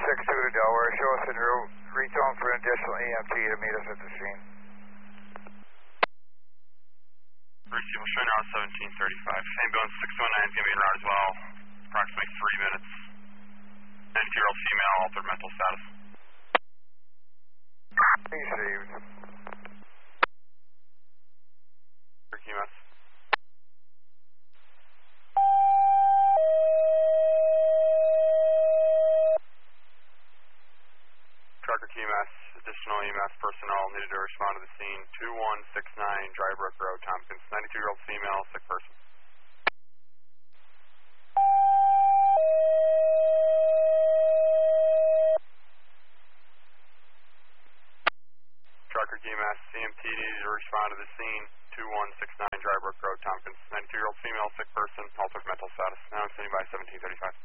to Delaware. Show us en route. Retone for an additional EMT to meet us at the scene. Receive showing around 1735. Ambulance 619 is going to be en route as well. Approximately 3 minutes. 92-year-old female, altered mental status. Received. QMS. Tracker QMS, additional EMS personnel needed to respond to the scene. 2169 Dry Brook Road, Tompkins. 92-year-old female, sick person. Tracker QMS, CMT needed to respond to the scene. 2169 Dry Brook Road, Tompkins. 92-year-old female, sick person, altered mental status. Now I'm standing by 1735.